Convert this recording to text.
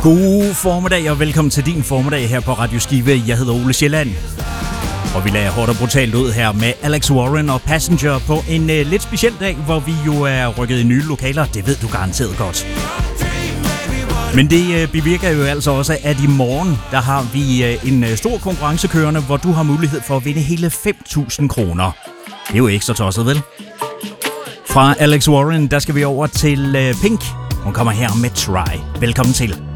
God formiddag og velkommen til din formiddag her på Radio Skive. Jeg hedder Ole Sjælland. Og vi lader hårdt og brutalt ud her med Alex Warren og Passenger på en lidt speciel dag, hvor vi jo er rykket i nye lokaler. Det ved du garanteret godt. Men det bevirker jo altså også, at i morgen, der har vi en stor konkurrence kørende, hvor du har mulighed for at vinde hele 5.000 kroner. Det er jo ikke så tosset, vel? Fra Alex Warren, der skal vi over til Pink. Hun kommer her med Try. Velkommen til.